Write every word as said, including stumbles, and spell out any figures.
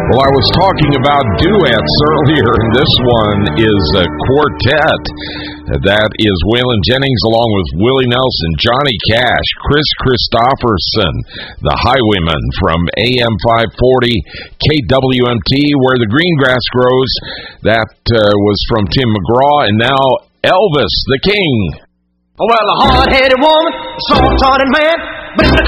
Well, I was talking about duets earlier, and this one is a quartet. That is Waylon Jennings along with Willie Nelson, Johnny Cash, Chris Christopherson, the Highwaymen from A M five forty K W M T, Where the Green Grass Grows. That uh, was from Tim McGraw, and now Elvis the King. Well, a hard-headed woman, a soft-hearted man, been a